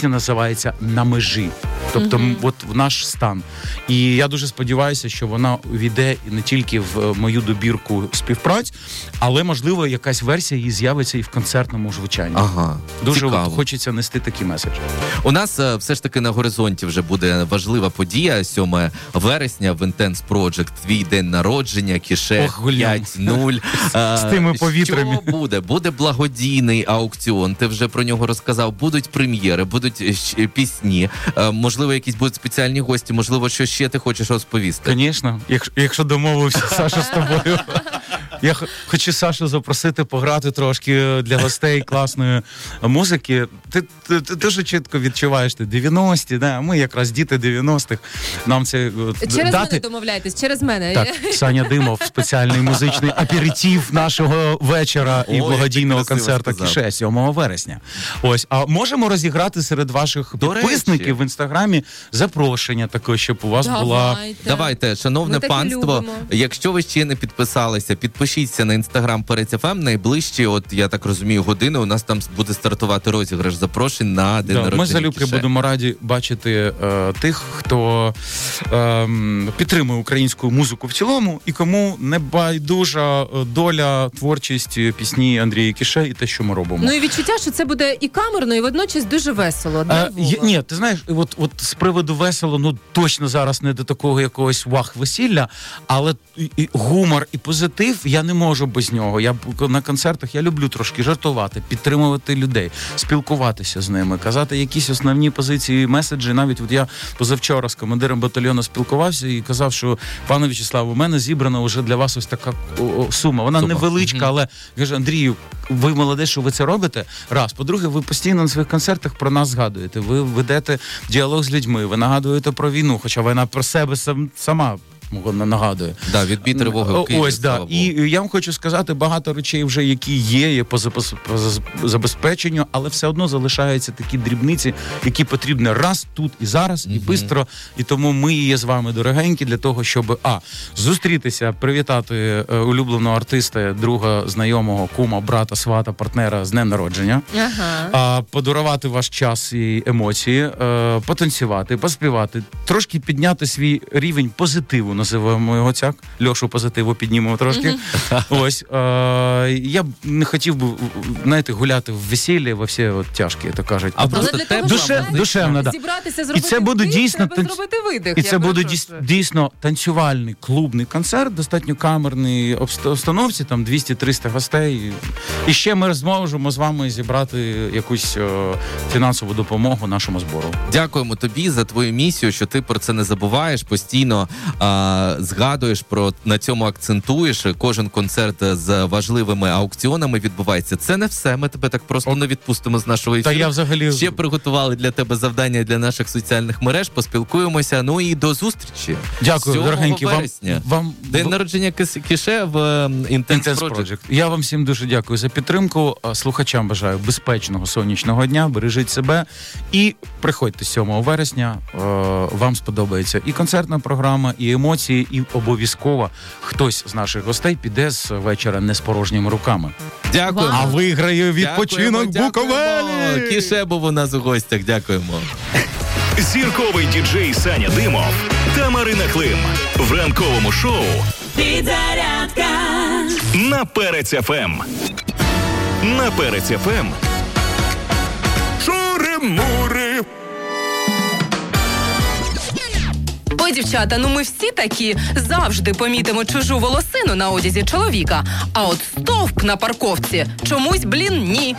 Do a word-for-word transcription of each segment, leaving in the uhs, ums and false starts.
пісня називається «На межі». Тобто, mm-hmm. от в наш стан. І я дуже сподіваюся, що вона увійде не тільки в мою добірку співпраць, але, можливо, якась версія її з'явиться і в концертному звучанні. Ага, дуже от, хочеться нести такі меседжі. У нас е, все ж таки на горизонті вже буде важлива подія. сьоме вересня в Intense Project. Твій день народження, Кіше п'ять нуль. З тими повітрями. Що буде? Буде благодійний аукціон. Ти вже про нього розказав. Будуть прем'єри, будуть пісні. Е, можливо, якісь будуть спеціальні гості. Можливо, що ще ти хочеш розповісти? Звісно. Якщо, якщо домовився, Саша, з тобою. Я хочу Сашу запросити пограти трошки для гостей класної музики. Ти, ти, ти дуже чітко відчуваєш ти дев'яності, да? Ми якраз діти дев'яностих. Нам це через дати... мене домовляйтесь, через мене. Так, Саня Димов, спеціальний музичний аперитив нашого вечора і О, благодійного концерту Кіше сьомого вересня. Ось, а можемо розіграти серед ваших До підписників речі. В інстаграмі запрошення таке, щоб у вас Давайте. була... Давайте, шановне панство, якщо ви ще не підписалися, підпишіться на інстаграм Перець еф ем. Найближчі, от я так розумію, години у нас там буде стартувати розіграш запрошень на день да, народження. Ми залюбки Кіше. Будемо раді бачити е, тих, хто е, підтримує українську музику в цілому і кому не байдужа доля, творчість, пісні Андрія Кіше і те, що ми робимо. Ну і відчуття, що це буде і камерно, і водночас дуже весело. Е, є, ні, ти знаєш, от, от з приводу весело, ну точно зараз не до такого якогось вах-весілля, але і, і гумор, і позитив, я не можу без нього. Я на концертах я люблю трошки жартувати, підтримувати людей, спілкуватися з ними, казати якісь основні позиції, меседжі. Навіть от я позавчора з командиром батальйону спілкувався і казав, що пане В'ячеслав, у мене зібрана вже для вас ось така сума. Вона сума. невеличка, mm-hmm. але каже, Андрію, ви молодець, що ви це робите. Раз. По-друге, ви постійно на своїх концертах про нас згадуєте. Ви ведете діалог з людьми, ви нагадуєте про війну, хоча вона про себе сам, сама нагадує. Да, відбій тривоги у Києві. Ось, да. І я вам хочу сказати, багато речей вже, які є, є по забезпеченню, але все одно залишаються такі дрібниці, які потрібні раз, тут і зараз, mm-hmm. і бистро. І тому ми є з вами, дорогенькі, для того, щоб, а, зустрітися, привітати е, улюбленого артиста, друга, знайомого, кума, брата, свата, партнера з днем народження, ага. а, подарувати ваш час і емоції, е, потанцювати, поспівати, трошки підняти свій рівень позитиву, називаємо його так. Льошу позитиву піднімемо трошки. Mm-hmm. Ось. Е, я б не хотів би, знаєте, гуляти в весіллі во всі от тяжкі, то кажуть. А просто те душе, душевно, да. Зібратися, зробити і це буде вдих, дійсно треба зробити видих. І це буде дійсно, дійсно танцювальний клубний концерт, достатньо камерний обстановці, там двісті-триста гостей. І ще ми зможемо з вами зібрати якусь о, фінансову допомогу нашому збору. Дякуємо тобі за твою місію, що ти про це не забуваєш, постійно а, згадуєш про, на цьому акцентуєш. Кожен концерт з важливими аукціонами відбувається. Це не все, ми тебе так просто не відпустимо з нашого ефіру. Та я взагалі... Ще приготували для тебе завдання для наших соціальних мереж, поспілкуємося, ну і до зустрічі. Дякую, дорогенькі. Вам, вам... День народження Кіше в Intense, Intense Project. Project. Я вам всім дуже дякую за підтримку. Слухачам бажаю безпечного сонячного дня, бережіть себе і приходьте сьомого вересня. Вам сподобається і концертна програма, і емоції, і обов'язково хтось з наших гостей піде з вечора не з порожніми руками. Дякую. А виграє відпочинок в Буковелі. Кіше був у нас у гостях. Дякуємо. Зірковий діджей Саня Димов та Марина Клим в ранковому шоу «Підзарядка» на Перець еф ем. На Перець еф ем. Шури-мури. Ой, дівчата, ну ми всі такі завжди помітимо чужу волосину на одязі чоловіка, а от стовп на парковці чомусь, блін, ні.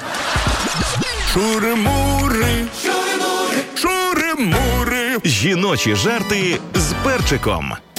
Шури-мури, шури-мури, шури-мури. Жіночі жарти з перчиком.